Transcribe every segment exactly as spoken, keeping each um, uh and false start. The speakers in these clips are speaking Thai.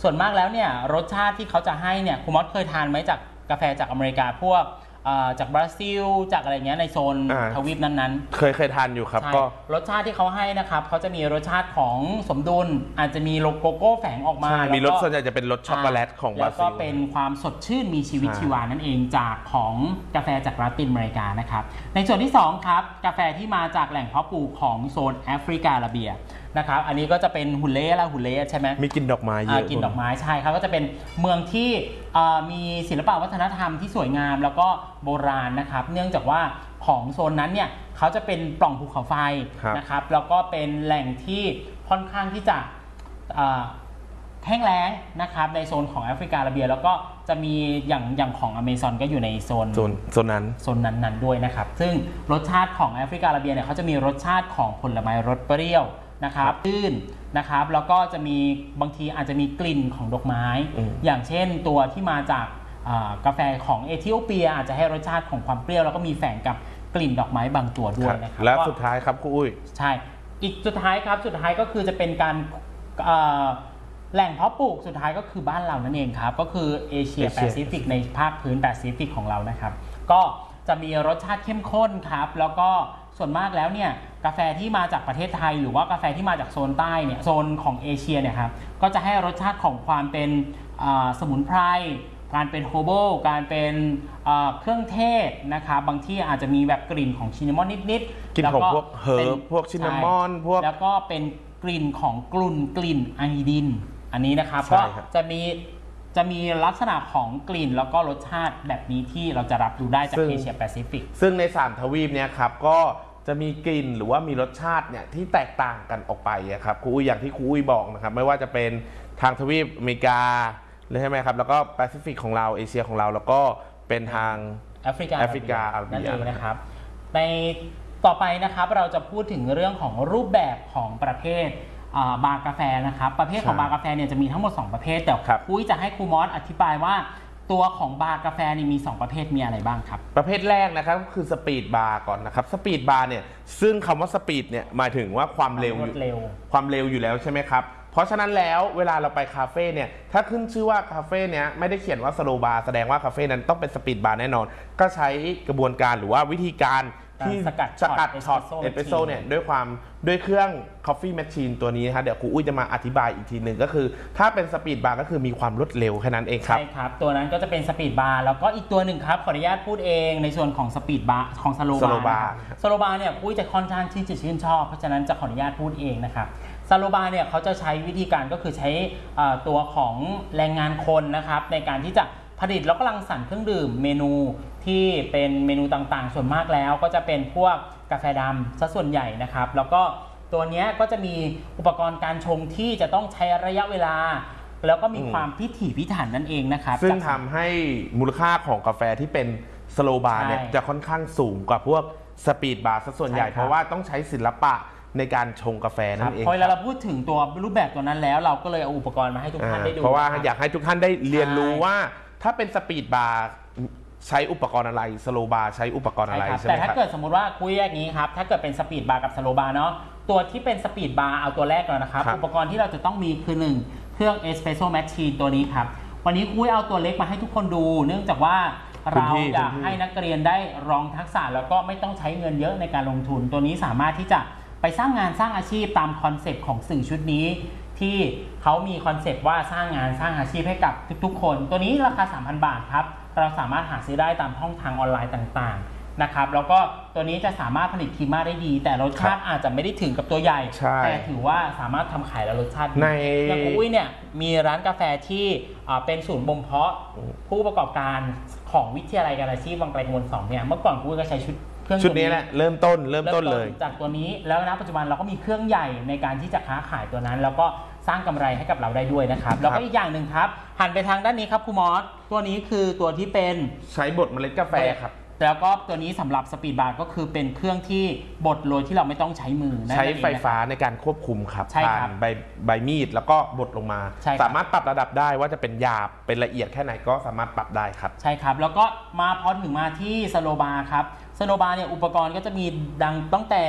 ส่วนมากแล้วเนี่ยรสชาติที่เขาจะให้เนี่ยคุณมอสเคยทานไหมจากกาแฟจากอเมริกาพวกจากบราซิลจากอะไรเงี้ยในโซนทวีปนั้นๆเคยเคยทานอยู่ครับก็รสชาติที่เขาให้นะครับเขาจะมีรสชาติของสมดุลอาจจะมีโลโกโก้แฝงออกมามีรสส่วนใหญ่จะเป็นรสช็อกโกแลตของบราซิลแล้วก็เป็นความสดชื่นมีชีวิตชีวานั่นเองจากของกาแฟจากลาตินอเมริกานะครับในส่วนที่สองครับกาแฟที่มาจากแหล่งเพาะปลูกของโซนแอฟริกาอาระเบียนะครับอันนี้ก็จะเป็นฮุเล่ละฮุเล่ใช่ไหมมีกลิ่นดอกไม้เยอะกลิ่นดอกไม้ใช่ครับก็จะเป็นเมืองที่มีศิลปวัฒนธรรมที่สวยงามแล้วก็โบราณนะครับเนื่องจากว่าของโซนนั้นเนี่ยเขาจะเป็นปล่องภูเขาไฟนะครับแล้วก็เป็นแหล่งที่ค่อนข้างที่จะแห้งแล้งนะครับในโซนของแอฟริกาอาระเบียแล้วก็จะมีอย่างอย่างของอเมซอนก็อยู่ในโซนโซนนั้นโซนนั้นๆด้วยนะครับซึ่งรสชาติของแอฟริกาอาระเบียเนี่ยเขาจะมีรสชาติของผลไม้รสเปรี้ยวนะครับตื้นนะครับแล้วก็จะมีบางทีอาจจะมีกลิ่นของดอกไม้อย่างเช่นตัวที่มาจากกาแฟของเอธิโอเปียอาจจะให้รสชาติของความเปรี้ยวแล้วก็มีแฝงกับกลิ่นดอกไม้บางตัวด้วยนะครับและสุดท้ายครับคุณอุ้ยใช่อีกสุดท้ายครับสุดท้ายก็คือจะเป็นการแหล่งเพาะปลูกสุดท้ายก็คือบ้านเรานั่นเองครับก็คือเอเชียแปซิฟิกในภาคพื้นแปซิฟิกของเรานะครับก็จะมีรสชาติเข้มข้นครับแล้วก็ส่วนมากแล้วเนี่ยกาแฟที่มาจากประเทศไทยหรือว่ากาแฟที่มาจากโซนใต้เนี่ยโซนของเอเชียเนี่ยครับก็จะให้รสชาติของความเป็นสมุนไพรการเป็นโฮโบการเป็นเครื่องเทศนะครับบางที่อาจจะมีแบบกลิ่นของชินนามอนนิดๆกลิ่นของพวกเฮิร์บพวกชินนามอนพวกแล้วก็เป็นกลิ่นของกลุ่นกลิ่นไอดินอันนี้นะครับก็จะมีจะมีลักษณะของกลิ่นแล้วก็รสชาติแบบนี้ที่เราจะรับรู้ได้จากเอเชียแปซิฟิกซึ่งในสามทวีปเนี่ยครับก็จะมีกลิ่นหรือว่ามีรสชาติเนี่ยที่แตกต่างกันออกไปครับครูอุ้ยอย่างที่ครูอุ้ยบอกนะครับไม่ว่าจะเป็นทางทวีปอเมริกาใช่ไหมครับแล้วก็แปซิฟิกของเราเอเชียของเราแล้วก็เป็นทางแอฟริกาแอฟริกาอาระเบียนะครับในต่อไปนะครับเราจะพูดถึงเรื่องของรูปแบบของประเภทบาร์กาแฟนะครับประเภทของบาร์กาแฟเนี่ยจะมีทั้งหมดสองประเภทแต่ครูจะให้ครูมอสอธิบายว่าตัวของบาร์กาแฟนี่มีสองประเภทมีอะไรบ้างครับประเภทแรกนะครับก็คือสปีดบาร์ก่อนนะครับสปีดบาร์เนี่ยซึ่งคำว่าสปีดเนี่ยหมายถึงว่าความเร็วความเร็วอยู่แล้วใช่ไหมครับเพราะฉะนั้นแล้วเวลาเราไปคาเฟ่เนี่ยถ้าขึ้นชื่อว่าคาเฟ่เนี้ยไม่ได้เขียนว่าสโลบาร์แสดงว่าคาเฟ่นั้นต้องเป็นสปีดบาร์แน่นอนก็ใช้กระบวนการหรือว่าวิธีการที่สกัดช็อตเอสเปรสโซ่เนี่ยด้วยความด้วยเครื่อง Coffee Machine ตัวนี้นะครับเดี๋ยวครูอุ้ยจะมาอธิบายอีกทีหนึ่งก็คือถ้าเป็นสปีดบาร์ก็คือมีความรวดเร็วแค่นั้นเองครับใช่ครับตัวนั้นก็จะเป็นสปีดบาร์แล้วก็อีกตัวหนึ่งครับขออนุญาตพูดเองในส่วนของสปีดบาร์ของสโลบาร์สโลบาร์เนี่ยอุ้ยจะค่อนข้างที่จะชื่นชอบเพราะฉะนั้นจะขออนุญาตพูดเองนะครับซาโลบาเนี่ยเขาจะใช้วิธีการก็คือใช้ตัวของแรงงานคนนะครับในการที่จะผลิตแล้วก็รังสรรค์เครื่องดื่มเมนูที่เป็นเมนูต่างๆส่วนมากแล้วก็จะเป็นพวกกาแฟดำซะส่วนใหญ่นะครับแล้วก็ตัวนี้ก็จะมีอุปกรณ์การชงที่จะต้องใช้ระยะเวลาแล้วก็มีความพิถีพิถันนั่นเองนะครับซึ่งทำให้มูลค่าของกาแฟที่เป็นสโลบาร์เนี่ยจะค่อนข้างสูงกว่าพวกสปีดบาร์ซะส่วนใหญ่เพราะว่าต้องใช้ศิลปะในการชงกาแฟนั่นเองพอเราพูดถึงตัวรูปแบบตัวนั้นแล้วเราก็เลยเอาอุปกรณ์มาให้ทุกท่านได้ดูเพราะว่าอยากให้ทุกท่านได้เรียนรู้ว่าถ้าเป็นสปีดบาร์ใช้อุปกรณ์อะไรสโลบาร์ใช้อุปกรณ์อะไรใช่ไหมครับแต่ถ้าเกิดสมมติว่าคุยอย่างนี้ครับถ้าเกิดเป็นสปีดบาร์กับสโลบาร์เนาะตัวที่เป็นสปีดบาร์เอาตัวแรกก่อนนะครับอุปกรณ์ที่เราจะต้องมีคือหนึ่งเครื่องเอสเปรสโซ่แมชชีนตัวนี้ครับวันนี้คุยเอาตัวเล็กมาให้ทุกคนดูเนื่องจากว่าเราอยากให้นักเรียนได้ลองทักษะแล้วก็ไม่ต้องใช้เงินเยอะในการลงทุนตัวนี้สามารถที่จะไปสร้างงานสร้างอาชีพตามคอนเซปต์ของสื่อชุดนี้ที่เขามีคอนเซปต์ว่าสร้างงานสร้างอาชีพให้กับทุกๆคนตัวนี้ราคา สามพัน บาทครับเราสามารถหาซื้อได้ตามช่องทางออนไลน์ต่างๆนะครับแล้วก็ตัวนี้จะสามารถผลิตคีม่าได้ดีแต่รสชาติอาจจะไม่ได้ถึงกับตัวใหญ่แต่ถือว่าสามารถทำขายแล้วรสชาติดีอย่างอุ้ยเนี่ยมีร้านกาแฟที่เป็นศูนย์บ่มเพาะผู้ประกอบการของวิทยาลัยการอาชีพวังไกลกังวลสองเนี่ยเมื่อก่อนอุ้ยก็ใช้ชุดชุดนี้แหละเริ่มต้นเริ่มต้นเลยจากตัวนี้แล้วณปัจจุบันเราก็มีเครื่องใหญ่ในการที่จะค้าขายตัวนั้นแล้วก็สร้างกำไรให้กับเราได้ด้วยนะครับแล้วก็อีกอย่างหนึ่งครับหันไปทางด้านนี้ครับครูมอสตัวนี้คือตัวที่เป็นใช้บดเมล็ดกาแฟครับแล้วก็ตัวนี้สำหรับสปีดบาร์ก็คือเป็นเครื่องที่บดโดยที่เราไม่ต้องใช้มือใช้ไฟฟ้าในการควบคุมครับผ่านใบใบมีดแล้วก็บดลงมาสามารถปรับระดับได้ว่าจะเป็นหยาบเป็นละเอียดแค่ไหนก็สามารถปรับได้ครับใช่ครับแล้วก็มาพอถึงมาที่สโลบาร์ครับสโลบาร์เนี่ยอุปกรณ์ก็จะมีดังตั้งแต่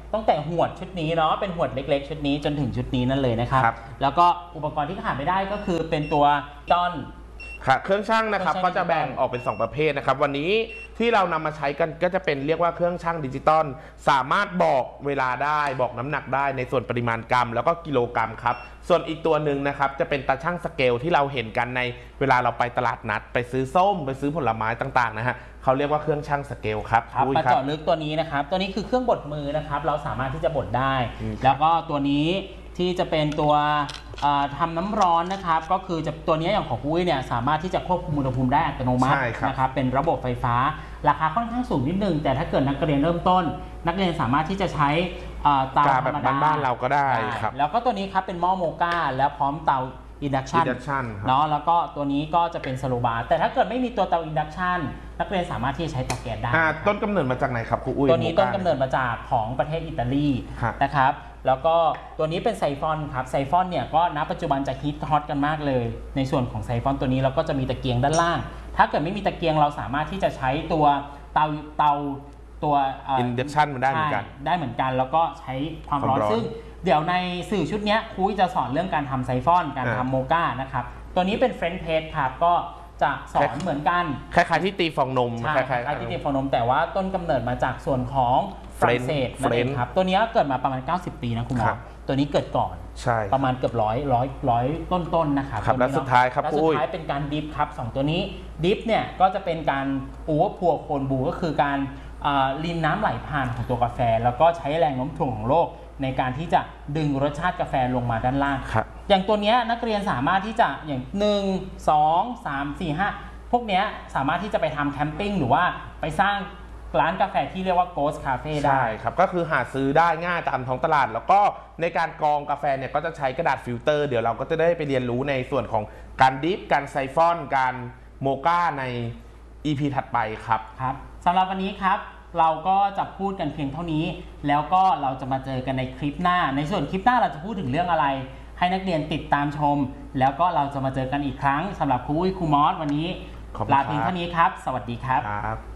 ตั้งแต่หวดชุดนี้เนาะเป็นหวดเล็กๆชุดนี้จนถึงชุดนี้นั่นเลยนะครับครับแล้วก็อุปกรณ์ที่ขาดไม่ได้ก็คือเป็นตัวจอนค่ะเครื่องช่างนะครับเครื่ก็องช่างจะแบ่งออกเป็น สอง ประเภทนะครับวันนี้ที่เรานำมาใช้กันก็จะเป็นเรียกว่าเครื่องช่างดิจิตอลสามารถบอกเวลาได้บอกน้ำหนักได้ในส่วนปริมาณกรัมแล้วก็กิโลกรัมครับส่วนอีกตัวหนึ่งนะครับจะเป็นตาช่างสเกลที่เราเห็นกันในเวลาเราไปตลาดนัดไปซื้อส้มไปซื้อผลไม้ต่างๆนะฮะเขาเรียกว่าเครื่องช่างสเกลครับครับอุ้ยมาครับเจาะลึกตัวนี้นะครับตัวนี้คือเครื่องบดมือนะครับเราสามารถที่จะบดได้ แล้วก็ตัวนี้ที่จะเป็นตัวทำน้ำร้อนนะครับก็คือจะตัวนี้อย่างของกุ้ยเนี่ยสามารถที่จะควบคุมอุณหภูมิได้อัตโนมัตินะครับเป็นระบบไฟฟ้าราคาค่อนข้างสูงนิดนึงแต่ถ้าเกิดนักเรียนเริ่มต้น นักเรียนสามารถที่จะใช้เตาธรรมดาบ้านๆเราก็ได้ครับแล้วก็ตัวนี้ครับเป็นหม้อโมก้าแล้วพร้อมเตาอินดักชัน Induction ครับเนาะแล้วก็ตัวนี้ก็จะเป็นสโลบาร์แต่ถ้าเกิดไม่มีตัวเตาอินดักชันนักเรียนสามารถที่จะใช้เตาแก๊สได้อ่าต้นกำเนิดมาจากไหนครับครูอุ้ยตัวนี้โมต้นกากำเนิดมาจากของประเทศอิตาลีครับนะครับแล้วก็ตัวนี้เป็นไซฟอนครับไซฟอนเนี่ยก็ณปัจจุบันจะฮิตฮอตกันมากเลย ในส่วนของไซฟอนตัวนี้เราก็จะมีตะเกียงด้านล่าง ถ้าเกิดไม่มีตะเกียงเราสามารถที่จะใช้ตัวเตาเตาตัวอินดักชันมันได้เหมือนกันได้เหมือนกันแล้วก็ใช้ความร้อนความร้อนซึ่งเดี๋ยวในสื่อชุดนี้ครูจะสอนเรื่องการทำไซฟอนการทำโมก้านะครับตัวนี้เป็นเฟรนช์เพสครับก็จะสอนเหมือนกันคล้ายๆที่ตีฟองนมใช่คล้ายคล้ายๆที่ตีฟองนมแต่ว่าต้นกำเนิดมาจากส่วนของฝรั่งเศสนั่นเองครับตัวนี้เกิดมาประมาณเก้าสิบปีนะคุณหมอตัวนี้เกิดก่อนใช่ประมาณเกือบร้อยร้อยร้อยต้นๆนนะครับครับและสุดท้ายครับและสุดท้ายเป็นการดิฟครับสองตัวนี้ดิฟเนี่ยก็จะเป็นการอูว่าพัวโคนบูก็คือการลินน้ำไหลผ่านของตัวกาแฟ แล้วก็ใช้แรงโน้มถ่วงของโลกในการที่จะดึงรสชาติกาแฟลงมาด้านล่าง อย่างตัวนี้นักเรียนสามารถที่จะอย่างหนึ่ง สอง สาม สี่ ห้าพวกนี้สามารถที่จะไปทำแคมปิ้งหรือว่าไปสร้างร้านกาแฟที่เรียกว่า Ghost Cafe ได้ใช่ครับก็คือหาซื้อได้ง่ายตามท้องตลาด แล้วก็ในการกรองกาแฟเนี่ยก็จะใช้กระดาษฟิลเตอร์เดี๋ยวเราก็จะได้ไปเรียนรู้ในส่วนของการดิฟการไซฟอนการโมก้าใน อี พี ถัดไปครับครับสำหรับวันนี้ครับเราก็จะพูดกันเพียงเท่านี้แล้วก็เราจะมาเจอกันในคลิปหน้าในส่วนคลิปหน้าเราจะพูดถึงเรื่องอะไรให้นักเรียนติดตามชมแล้วก็เราจะมาเจอกันอีกครั้งสำหรับครูอุ้ยครูมอสวันนี้ลาเพียงเท่านี้ครับสวัสดีครับ